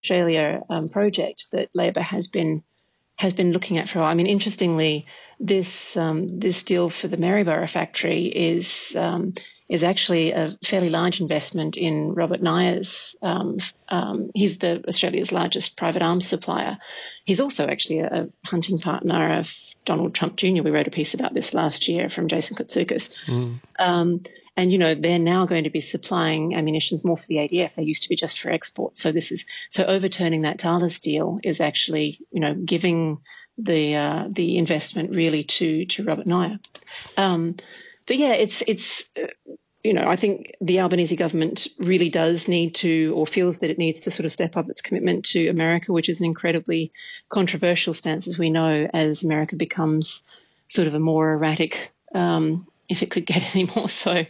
Australia project that Labor has been looking at for a while. I mean, interestingly, this deal for the Maryborough factory is actually a fairly large investment in Robert Nyers. He's Australia's largest private arms supplier. He's also actually a hunting partner of Donald Trump Jr. We wrote a piece about this last year from Jason Koutsoukis. And, they're now going to be supplying ammunitions more for the ADF. They used to be just for export. So overturning that Thales deal is actually, giving the investment really to Robert Nyer. But yeah, it's I think the Albanese government really does need to, or feels that it needs to sort of step up its commitment to America, which is an incredibly controversial stance, as we know, as America becomes sort of a more erratic, if it could get any more so,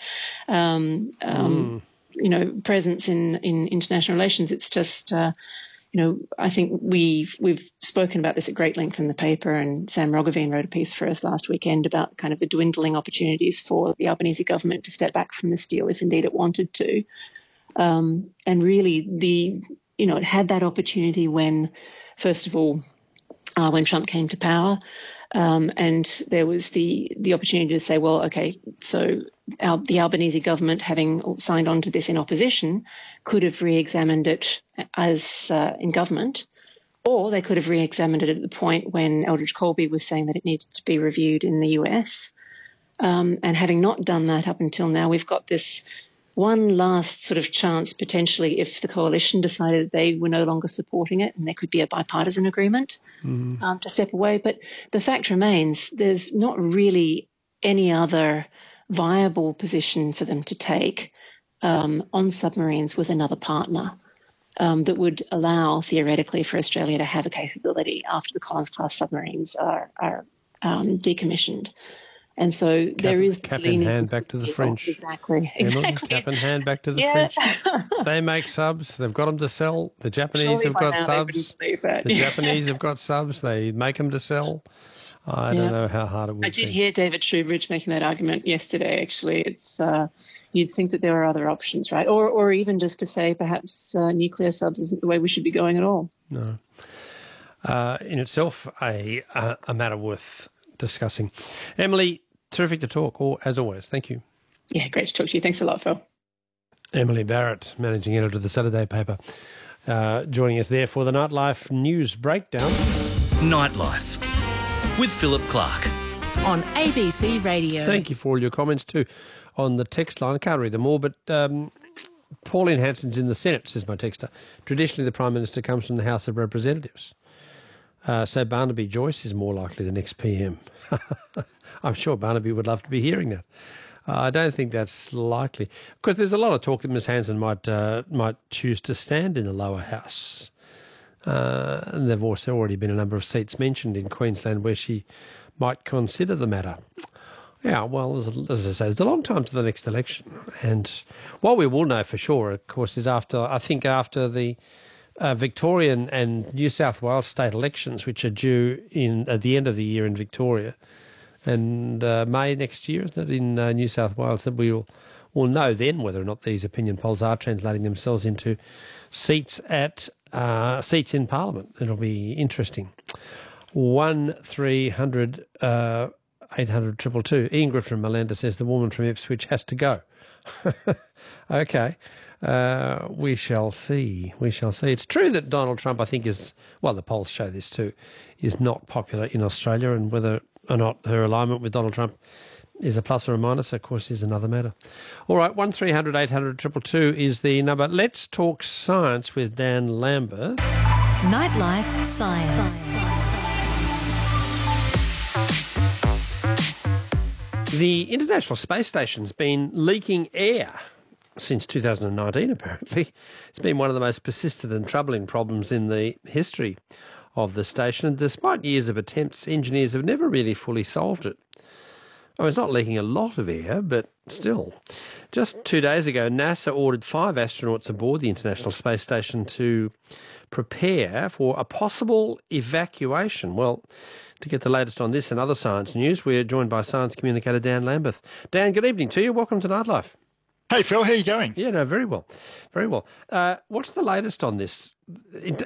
presence in international relations. It's just, I think we've spoken about this at great length in the paper, and Sam Roggeveen wrote a piece for us last weekend about kind of the dwindling opportunities for the Albanese government to step back from this deal if indeed it wanted to. And really it had that opportunity when, first of all, when Trump came to power, and there was the opportunity to say, well, okay, so the Albanese government, having signed on to this in opposition, could have re-examined it as in government, or they could have re-examined it at the point when Eldridge Colby was saying that it needed to be reviewed in the US. And having not done that up until now, we've got this one last sort of chance, potentially, if the coalition decided they were no longer supporting it and there could be a bipartisan agreement to step away. But the fact remains, there's not really any other viable position for them to take on submarines with another partner that would allow, theoretically, for Australia to have a capability after the Collins-class submarines are decommissioned. And so there is cap in hand back to the French. Exactly. Cap in hand back to the French. They make subs. They've got them to sell. The Japanese have got subs. The Japanese have got subs. They make them to sell. I don't know how hard it would be. I did hear David Shoebridge making that argument yesterday, actually. It's you'd think that there are other options, right? Or even just to say perhaps nuclear subs isn't the way we should be going at all. No. In itself, a matter worth discussing. Emily, terrific to talk, as always. Thank you. Yeah, great to talk to you. Thanks a lot, Phil. Emily Barrett, Managing Editor of the Saturday paper, joining us there for the Nightlife News Breakdown. Nightlife with Philip Clark on ABC Radio. Thank you for all your comments too on the text line. I can't read them all, but Pauline Hanson's in the Senate, says my texter. Traditionally, the Prime Minister comes from the House of Representatives. So Barnaby Joyce is more likely the next PM. I'm sure Barnaby would love to be hearing that. I don't think that's likely, because there's a lot of talk that Ms Hanson might choose to stand in the lower house. And there have also already been a number of seats mentioned in Queensland where she might consider the matter. Yeah, well, as I say, there's a long time to the next election. And what we will know for sure, of course, is after the Victorian and New South Wales state elections, which are due at the end of the year in Victoria, and May next year, isn't it, in New South Wales, that we'll know then whether or not these opinion polls are translating themselves into seats in Parliament. It'll be interesting. 1300 800 222. Ian Griffin from Malanda says the woman from Ipswich has to go. Okay. We shall see. It's true that Donald Trump, I think, the polls show this too, is not popular in Australia, and whether or not her alignment with Donald Trump is a plus or a minus, of course, is another matter. All right, 1300 800 222 is the number. Let's talk science with Dan Lambert. Nightlife Science. The International Space Station's been leaking air since 2019, apparently. It's been one of the most persistent and troubling problems in the history of the station, and despite years of attempts, engineers have never really fully solved it. I mean, it's not leaking a lot of air, but still. Just 2 days ago, NASA ordered 5 astronauts aboard the International Space Station to prepare for a possible evacuation. Well, to get the latest on this and other science news, we're joined by science communicator Dan Lambert. Dan, good evening to you. Welcome to Nightlife. Hey, Phil, how are you going? Yeah, no, very well. Very well. What's the latest on this?